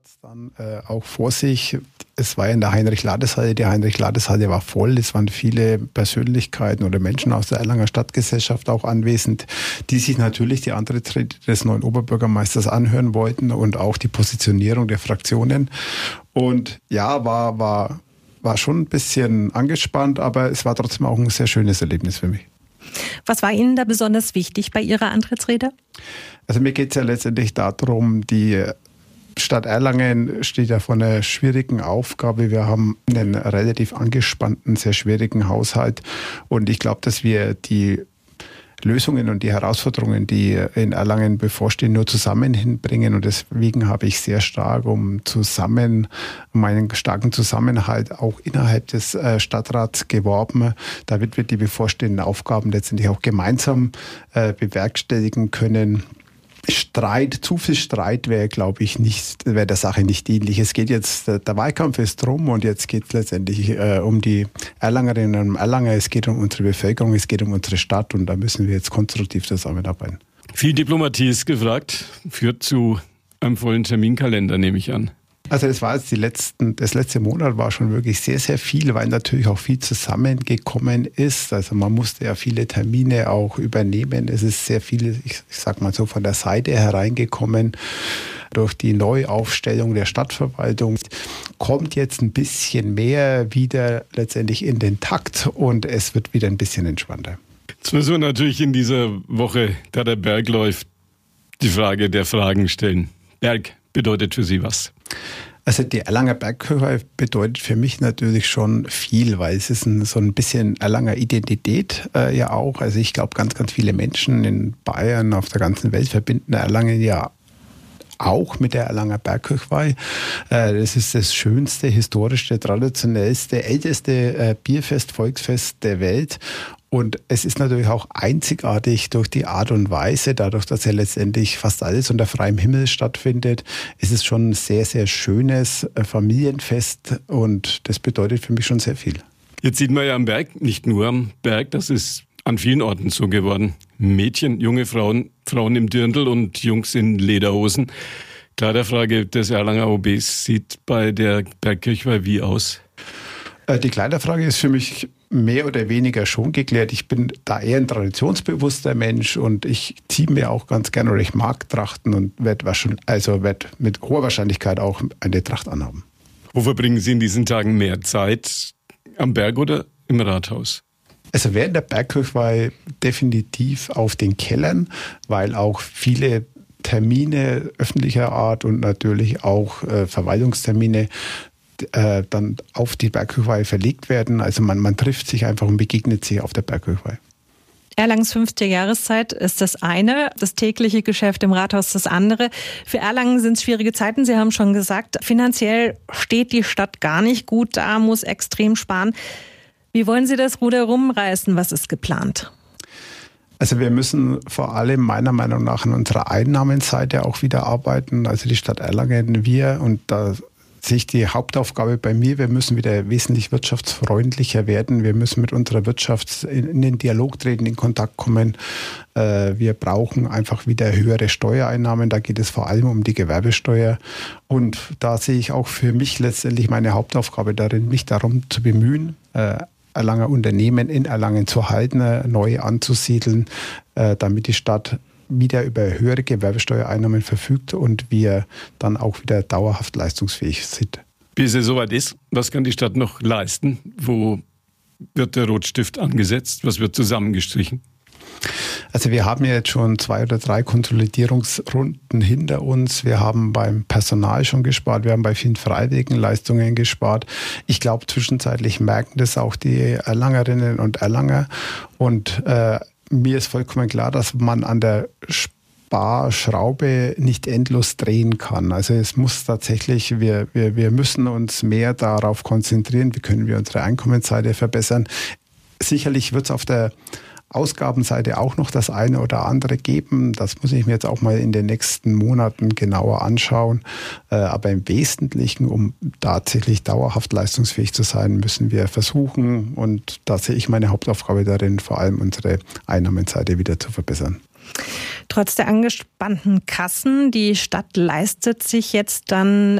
es dann auch vor sich. Es war ja in der Heinrich-Lades-Halle. Die Heinrich-Lades-Halle war voll. Es waren viele Persönlichkeiten oder Menschen aus der Erlanger Stadtgesellschaft auch anwesend, die sich natürlich die Antrittsrede des neuen Oberbürgermeisters anhören wollten und auch die Positionierung der Fraktionen. Und ja, war schon ein bisschen angespannt, aber es war trotzdem auch ein sehr schönes Erlebnis für mich. Was war Ihnen da besonders wichtig bei Ihrer Antrittsrede? Also mir geht es ja letztendlich darum, die Stadt Erlangen steht ja vor einer schwierigen Aufgabe. Wir haben einen relativ angespannten, sehr schwierigen Haushalt. Und ich glaube, dass wir die Lösungen und die Herausforderungen, die in Erlangen bevorstehen, nur zusammen hinbringen. Und deswegen habe ich sehr stark um einen starken Zusammenhalt auch innerhalb des Stadtrats geworben, damit wir die bevorstehenden Aufgaben letztendlich auch gemeinsam bewerkstelligen können. Zu viel Streit wäre, glaube ich, wäre der Sache nicht dienlich. Es geht jetzt, der Wahlkampf ist drum und jetzt geht es letztendlich um die Erlangerinnen und Erlanger. Es geht um unsere Bevölkerung, es geht um unsere Stadt und da müssen wir jetzt konstruktiv zusammenarbeiten. Viel Diplomatie ist gefragt, führt zu einem vollen Terminkalender, nehme ich an. Also das war jetzt das letzte Monat war schon wirklich sehr, sehr viel, weil natürlich auch viel zusammengekommen ist. Also man musste ja viele Termine auch übernehmen. Es ist sehr viel, ich sag mal so, von der Seite hereingekommen. Durch die Neuaufstellung der Stadtverwaltung kommt jetzt ein bisschen mehr wieder letztendlich in den Takt und es wird wieder ein bisschen entspannter. Jetzt müssen wir natürlich in dieser Woche, da der Berg läuft, die Frage der Fragen stellen. Berg bedeutet für Sie was? Also die Erlanger Bergkirche bedeutet für mich natürlich schon viel, weil es ist so ein bisschen Erlanger Identität ja auch. Also ich glaube, ganz, ganz viele Menschen in Bayern, auf der ganzen Welt verbinden Erlangen ja auch mit der Erlanger Bergkirchweih. Das ist das schönste, historischste, traditionellste, älteste Bierfest, Volksfest der Welt. Und es ist natürlich auch einzigartig durch die Art und Weise, dadurch, dass ja letztendlich fast alles unter freiem Himmel stattfindet. Es ist schon ein sehr, sehr schönes Familienfest und das bedeutet für mich schon sehr viel. Jetzt sieht man ja am Berg, nicht nur am Berg, das ist an vielen Orten so geworden. Mädchen, junge Frauen, Frauen im Dirndl und Jungs in Lederhosen. Kleiderfrage des Erlanger OBs sieht bei der Bergkirchweih wie aus? Die Kleiderfrage ist für mich mehr oder weniger schon geklärt. Ich bin da eher ein traditionsbewusster Mensch und ich ziehe mir auch ganz gerne oder ich mag Trachten und werde mit hoher Wahrscheinlichkeit auch eine Tracht anhaben. Wo verbringen Sie in diesen Tagen mehr Zeit? Am Berg oder im Rathaus? Also während der Bergkirchweih definitiv auf den Kellern, weil auch viele Termine öffentlicher Art und natürlich auch Verwaltungstermine dann auf die Bergkirchweih verlegt werden. Also man trifft sich einfach und begegnet sich auf der Bergkirchweih. Erlangens 50. Jahreszeit ist das eine, das tägliche Geschäft im Rathaus das andere. Für Erlangen sind es schwierige Zeiten, Sie haben schon gesagt. Finanziell steht die Stadt gar nicht gut da, muss extrem sparen. Wie wollen Sie das Ruder rumreißen? Was ist geplant? Also wir müssen vor allem meiner Meinung nach an unserer Einnahmenseite auch wieder arbeiten. Also die Stadt Erlangen, da sehe ich die Hauptaufgabe bei mir, wir müssen wieder wesentlich wirtschaftsfreundlicher werden. Wir müssen mit unserer Wirtschaft in den Dialog treten, in Kontakt kommen. Wir brauchen einfach wieder höhere Steuereinnahmen. Da geht es vor allem um die Gewerbesteuer. Und da sehe ich auch für mich letztendlich meine Hauptaufgabe darin, mich darum zu bemühen, Erlanger Unternehmen in Erlangen zu halten, neu anzusiedeln, damit die Stadt wieder über höhere Gewerbesteuereinnahmen verfügt und wir dann auch wieder dauerhaft leistungsfähig sind. Bis es soweit ist, was kann die Stadt noch leisten? Wo wird der Rotstift angesetzt? Was wird zusammengestrichen? Also wir haben ja jetzt schon 2 oder 3 Konsolidierungsrunden hinter uns. Wir haben beim Personal schon gespart, wir haben bei vielen Freiwilligenleistungen gespart. Ich glaube, zwischenzeitlich merken das auch die Erlangerinnen und Erlanger. Und mir ist vollkommen klar, dass man an der Sparschraube nicht endlos drehen kann. Also es muss tatsächlich, wir müssen uns mehr darauf konzentrieren, wie können wir unsere Einkommensseite verbessern. Sicherlich wird es auf der Ausgabenseite auch noch das eine oder andere geben. Das muss ich mir jetzt auch mal in den nächsten Monaten genauer anschauen. Aber im Wesentlichen, um tatsächlich dauerhaft leistungsfähig zu sein, müssen wir versuchen, und da sehe ich meine Hauptaufgabe darin, vor allem unsere Einnahmenseite wieder zu verbessern. Trotz der angespannten Kassen, die Stadt leistet sich jetzt dann